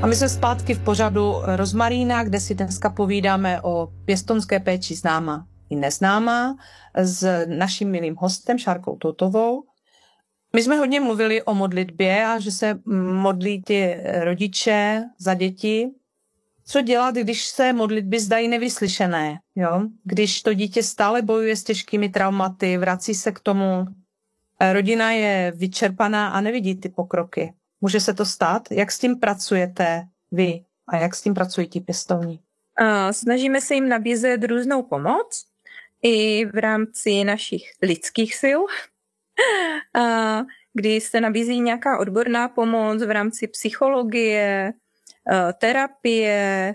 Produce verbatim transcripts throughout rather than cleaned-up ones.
A my jsme zpátky v pořadu Rozmarína, kde si dneska povídáme o pěstounské péči známá i neznámá s naším milým hostem Šárkou Toutovou. My jsme hodně mluvili o modlitbě a že se modlí ty rodiče za děti. Co dělat, když se modlitby zdají nevyslyšené? Jo? Když to dítě stále bojuje s těžkými traumaty, vrací se k tomu, rodina je vyčerpaná a nevidí ty pokroky. Může se to stát? Jak s tím pracujete vy a jak s tím pracují ti pěstouni? Snažíme se jim nabízet různou pomoc i v rámci našich lidských sil, kdy se nabízí nějaká odborná pomoc v rámci psychologie, terapie,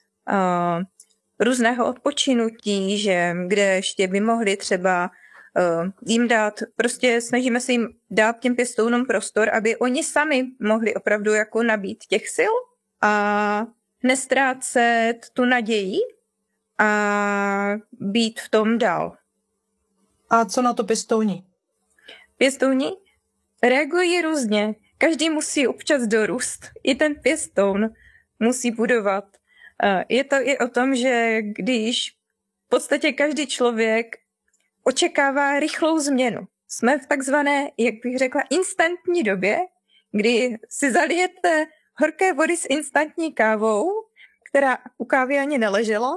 různého odpočinutí, že kde ještě by mohli třeba jim dát, prostě snažíme se jim dát těm pěstounům prostor, aby oni sami mohli opravdu jako nabít těch sil a nestrácet tu naději a být v tom dál. A co na to pěstouni? Pěstouni reagují různě. Každý musí občas dorůst. I ten pěstoun musí budovat. Je to i o tom, že když v podstatě každý člověk očekává rychlou změnu. Jsme v takzvané, jak bych řekla, instantní době, kdy si zalijete horké vody s instantní kávou, která u kávy ani neležela.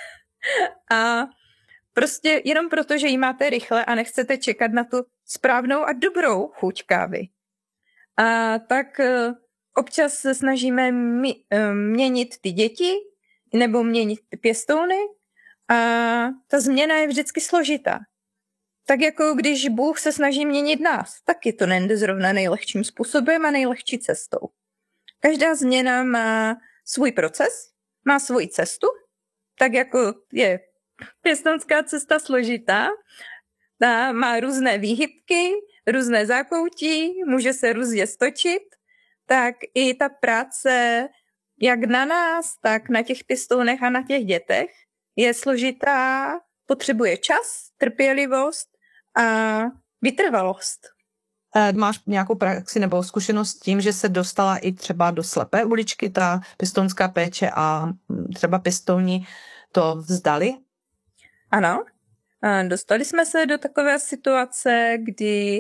A prostě jenom proto, že ji máte rychle a nechcete čekat na tu správnou a dobrou chuť kávy. A tak občas se snažíme měnit ty děti nebo měnit ty pěstouny a ta změna je vždycky složitá. Tak jako když Bůh se snaží měnit nás, taky to nejde zrovna nejlehčím způsobem a nejlehčí cestou. Každá změna má svůj proces, má svoji cestu, tak jako je pěstounská cesta složitá, ta má různé výhybky, různé zákoutí, může se různě stočit, tak i ta práce jak na nás, tak na těch pěstounech a na těch dětech je složitá, potřebuje čas, trpělivost a vytrvalost. Máš nějakou praxi nebo zkušenost s tím, že se dostala i třeba do slepé uličky ta pěstounská péče a třeba pěstouni to vzdali? Ano, dostali jsme se do takové situace, kdy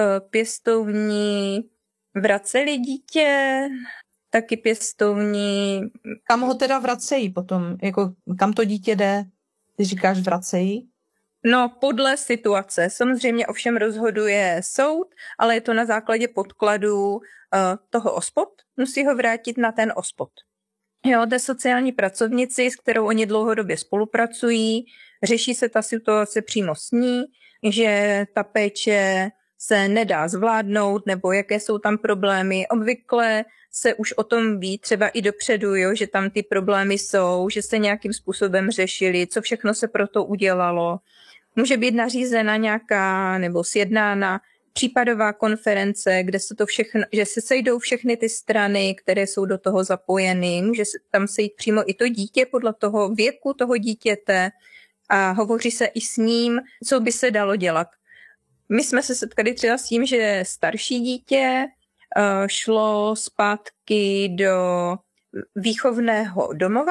pěstouni vraceli dítě, taky pěstouni... Kam ho teda vracejí potom? Jako, kam to dítě jde? Ty říkáš vracejí? No, podle situace. Samozřejmě ovšem rozhoduje soud, ale je to na základě podkladů uh, toho ospod. Musí ho vrátit na ten ospod. Jo, té sociální pracovnici, s kterou oni dlouhodobě spolupracují, řeší se ta situace přímo s ní, že ta péče se nedá zvládnout, nebo jaké jsou tam problémy. Obvykle se už o tom ví třeba i dopředu, jo, že tam ty problémy jsou, že se nějakým způsobem řešili, co všechno se pro to udělalo. Může být nařízena nějaká nebo sjednána případová konference, kde se to všechno, že se sejdou všechny ty strany, které jsou do toho zapojeny. Může se tam sejít přímo i to dítě podle toho věku toho dítěte a hovoří se i s ním, co by se dalo dělat. My jsme se setkali třeba s tím, že starší dítě uh, šlo zpátky do výchovného domova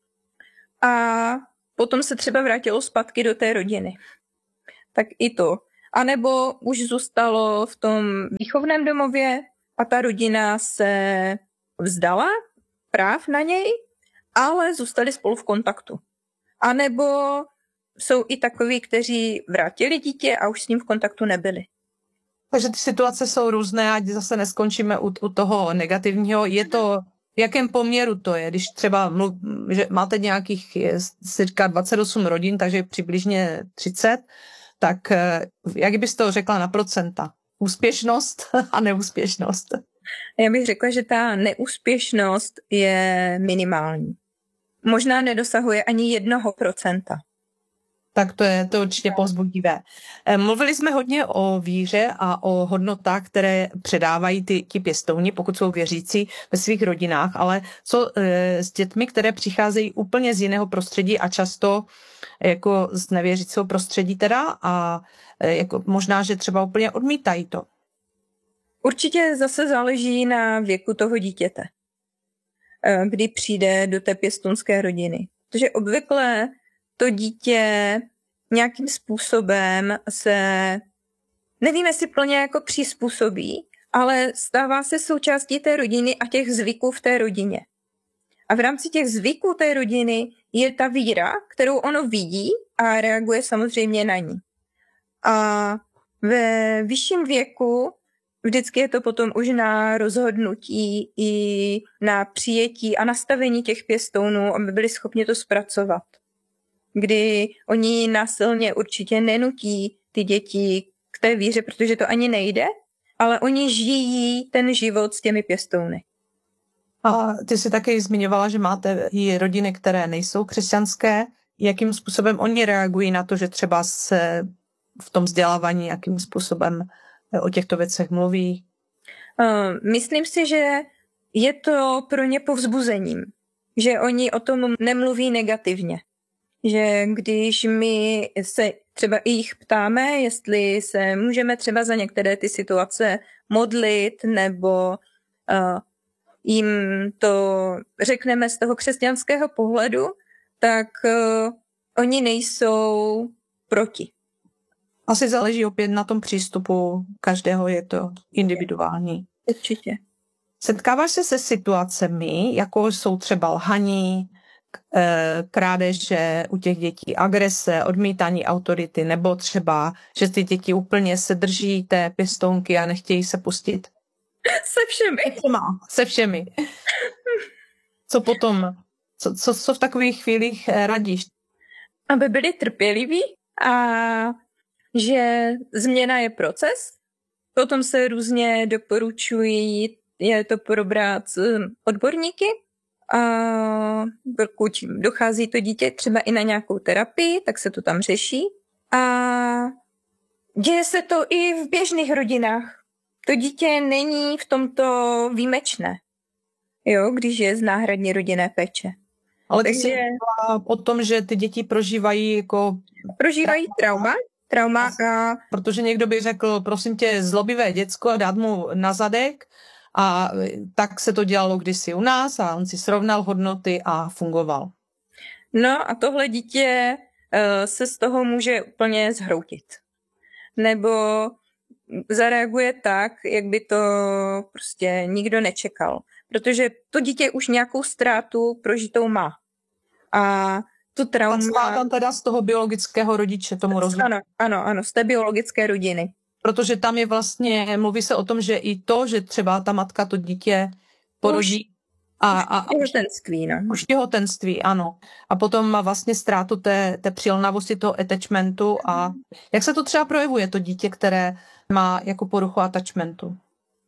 a potom se třeba vrátilo zpátky do té rodiny. Tak i to. A nebo už zůstalo v tom výchovném domově a ta rodina se vzdala práv na něj, ale zůstali spolu v kontaktu. A nebo jsou i takoví, kteří vrátili dítě a už s ním v kontaktu nebyli. Takže ty situace jsou různé, ať zase neskončíme u, u toho negativního. Je to, v jakém poměru to je? Když třeba mluv, že máte nějakých cirka dvacet osm rodin, takže přibližně třicet, tak jak bys to řekla na procenta? Úspěšnost a neúspěšnost? Já bych řekla, že ta neúspěšnost je minimální. Možná nedosahuje ani jednoho procenta. Tak to je to určitě povzbudivé. Mluvili jsme hodně o víře a o hodnotách, které předávají ty, ti pěstouni, pokud jsou věřící ve svých rodinách, ale co e, s dětmi, které přicházejí úplně z jiného prostředí a často jako z nevěřícího prostředí teda a e, jako možná, že třeba úplně odmítají to. Určitě zase záleží na věku toho dítěte. kdy přijde do té pěstounské rodiny. Protože obvykle to dítě nějakým způsobem se, nevím, jestli plně jako přizpůsobí, ale stává se součástí té rodiny a těch zvyků v té rodině. A v rámci těch zvyků té rodiny je ta víra, kterou ono vidí a reaguje samozřejmě na ní. A ve vyšším věku vždycky je to potom už na rozhodnutí i na přijetí a nastavení těch pěstounů, aby byli schopni to zpracovat. Kdy oni násilně určitě nenutí ty děti k té víře, protože to ani nejde, ale oni žijí ten život s těmi pěstouny. A ty jsi taky zmiňovala, že máte i rodiny, které nejsou křesťanské. Jakým způsobem oni reagují na to, že třeba se v tom vzdělávání jakým způsobem o těchto věcech mluví? Myslím si, že je to pro ně povzbuzením, že oni o tom nemluví negativně. Že když my se třeba i jich ptáme, jestli se můžeme třeba za některé ty situace modlit, nebo uh, jim to řekneme z toho křesťanského pohledu, tak uh, oni nejsou proti. Asi záleží opět na tom přístupu, každého je to individuální. Určitě. Setkáváš se se situacemi, jako jsou třeba lhaní, krádeže u těch dětí, agrese, odmítání autority, nebo třeba, že ty děti úplně se drží té pěstounky a nechtějí se pustit? Se všemi. Se všemi. Co potom? Co, co, co v takových chvílích radíš? Aby byli trpěliví a že změna je proces. Potom se různě doporučují, je to probrat s odborníky, a pokud dochází to dítě třeba i na nějakou terapii, tak se to tam řeší. A děje se to i v běžných rodinách. To dítě není v tomto výjimečné, jo, když je z náhradní rodinné péče. Ale ty jsi mluvila o tom, že ty děti prožívají jako... Prožívají trauma. Trauma a... Protože někdo by řekl, prosím tě, zlobivé děcko, dát mu na zadek. A tak se to dělalo kdysi u nás a on si srovnal hodnoty a fungoval. No a tohle dítě uh, se z toho může úplně zhroutit. Nebo zareaguje tak, jak by to prostě nikdo nečekal. Protože to dítě už nějakou ztrátu prožitou má. A tu trauma... A tam teda z toho biologického rodiče, tomu rozumím. Ano, ano, ano, z té biologické rodiny. Protože tam je vlastně, mluví se o tom, že i to, že třeba ta matka to dítě porodí a, a, a už těhotenství, no. Už těhotenství, ano. A potom má vlastně ztrátu té, té přilnavosti, toho attachmentu. A jak se to třeba projevuje, to dítě, které má jako poruchu attachmentu?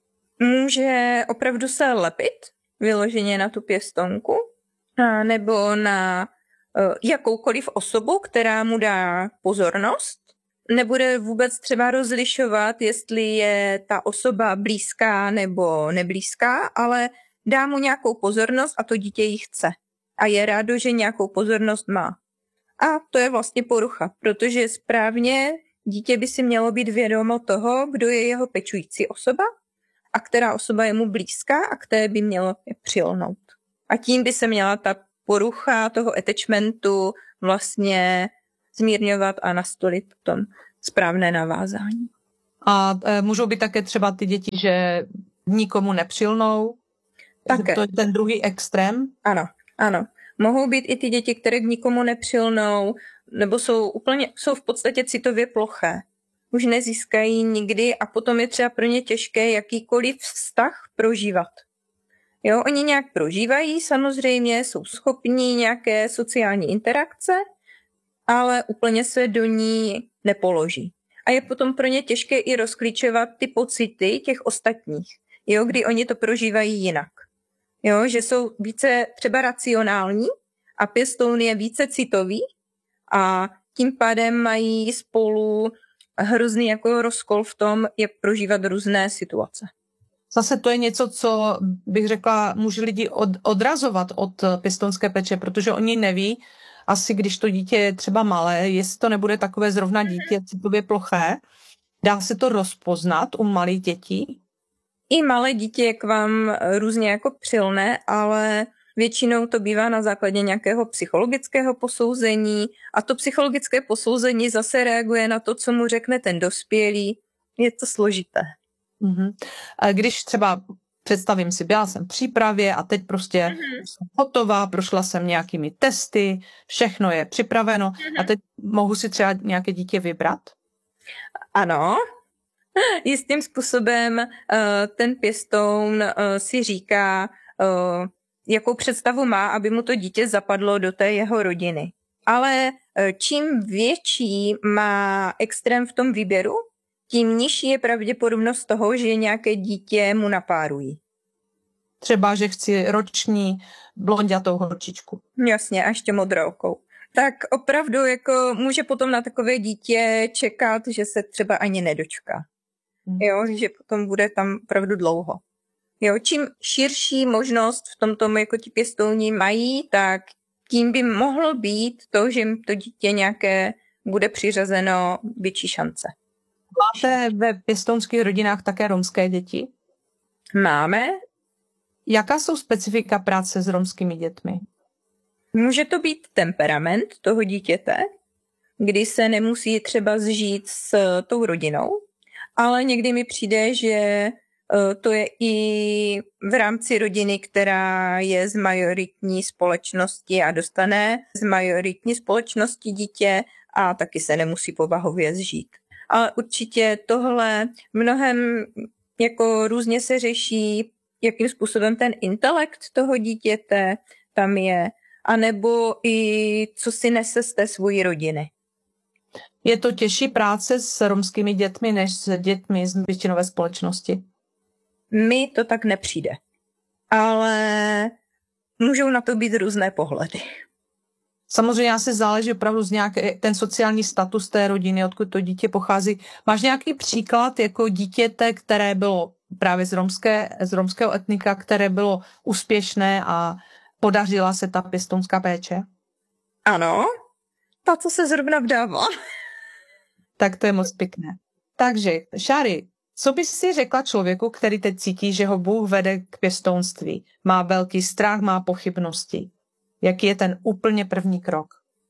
Může opravdu se lepit vyloženě na tu pěstounku, a nebo na uh, jakoukoliv osobu, která mu dá pozornost. Nebude vůbec třeba rozlišovat, jestli je ta osoba blízká nebo neblízká, ale dá mu nějakou pozornost a to dítě ji chce. A je rádo, že nějakou pozornost má. A to je vlastně porucha, protože správně dítě by si mělo být vědomo toho, kdo je jeho pečující osoba a která osoba je mu blízká a které by mělo přilnout. A tím by se měla ta porucha toho attachmentu vlastně zmírňovat a nastolit potom správné navázání. A e, můžou být také třeba ty děti, že nikomu nepřilnou? Také. To je ten druhý extrém? Ano, ano. Mohou být i ty děti, které k nikomu nepřilnou, nebo jsou úplně, jsou v podstatě citově ploché. Už nezískají nikdy a potom je třeba pro ně těžké jakýkoliv vztah prožívat. Jo, oni nějak prožívají, samozřejmě jsou schopní nějaké sociální interakce, ale úplně se do ní nepoloží. A je potom pro ně těžké i rozklíčovat ty pocity těch ostatních, jo, kdy oni to prožívají jinak. Jo, že jsou více třeba racionální a pěstoun je více citový a tím pádem mají spolu hrozný jako rozkol v tom, jak prožívat různé situace. Zase to je něco, co bych řekla, může lidi od, odrazovat od pěstounské péče, protože oni neví, asi když to dítě je třeba malé, jestli to nebude takové zrovna dítě citově ploché. Dá se to rozpoznat u malých dětí? I malé dítě je k vám různě jako přilné, ale Většinou to bývá na základě nějakého psychologického posouzení a to psychologické posouzení zase reaguje na to, co mu řekne ten dospělý. Je to složité. Mm-hmm. A když třeba představím si, byla jsem v přípravě a teď prostě mm-hmm. jsem hotová, prošla jsem nějakými testy, všechno je připraveno mm-hmm. a teď mohu si třeba nějaké dítě vybrat? Ano. Jistým způsobem ten pěstoun si říká, jakou představu má, aby mu to dítě zapadlo do té jeho rodiny. Ale čím větší má extrém v tom výběru, tím nižší je pravděpodobnost toho, že nějaké dítě mu napárují. Třeba, že chci roční blonďatou holčičku. Jasně, a ještě modrookou. Tak opravdu jako může potom na takové dítě čekat, že se třeba ani nedočká. Hmm. Jo, že potom bude tam opravdu dlouho. Jo, čím širší možnost v tomto jako ti pěstouni mají, tak tím by mohlo být to, že jim to dítě nějaké bude přiřazeno větší šance. Máte ve pěstounských rodinách také romské děti? Máme. Jaká jsou specifika práce s romskými dětmi? Může to být temperament toho dítěte, kdy se nemusí třeba zžít s tou rodinou, ale někdy mi přijde, že to je i v rámci rodiny, která je z majoritní společnosti a dostane z majoritní společnosti dítě a taky se nemusí povahově zžít. Ale určitě tohle mnohem jako různě se řeší, jakým způsobem ten intelekt toho dítěte tam je, anebo i co si nese z té svojí rodiny. Je to těžší práce s romskými dětmi, než s dětmi z většinové společnosti? Mi to tak nepřijde. Ale můžou na to být různé pohledy. Samozřejmě asi záleží opravdu z nějaké, ten sociální status té rodiny, odkud to dítě pochází. Máš nějaký příklad jako dítěte, které bylo právě z, romské, z romského etnika, které bylo úspěšné a podařila se ta pěstounská péče? Ano, ta, co se zrovna vdává. Tak to je moc pěkné. Takže, Šáry, co bys si řekla člověku, který teď cítí, že ho Bůh vede k pěstounství? Má velký strach, má pochybnosti. Jaký je ten úplně první krok?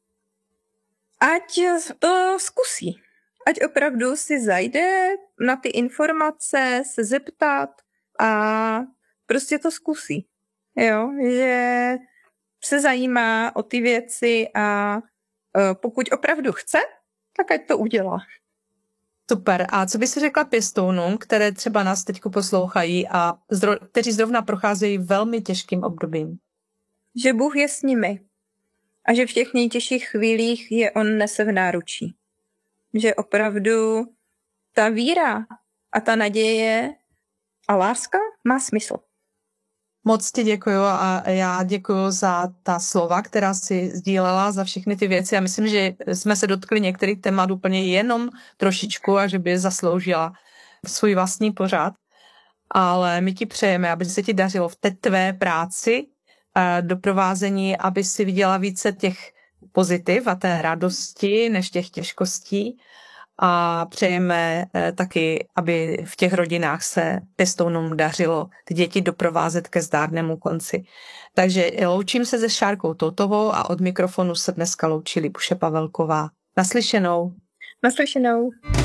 Ať to zkusí. Ať opravdu si zajde na ty informace, se zeptat a prostě to zkusí. Jo, že se zajímá o ty věci a pokud opravdu chce, tak ať to udělá. Super. A co by si řekla pěstounům, které třeba nás teď poslouchají a zdro, kteří zrovna procházejí velmi těžkým obdobím? Že Bůh je s nimi a že v těch nejtěžších chvílích je on nese v náručí. Že opravdu ta víra a ta naděje a láska má smysl. Moc ti děkuju a já děkuju za ta slova, která jsi sdílela, za všechny ty věci. Já myslím, že jsme se dotkli některých témat úplně jenom trošičku a že by zasloužila svůj vlastní pořad. Ale my ti přejeme, aby se ti dařilo v té tvé práci, doprovázení, aby si viděla více těch pozitiv a té radosti než těch těžkostí. A přejeme taky, aby v těch rodinách se pěstounům dařilo ty děti doprovázet ke zdárnému konci. Takže loučím se se Šárkou Toutovou a od mikrofonu se dneska loučí Libuše Pavelková. Naslyšenou. Naslyšenou.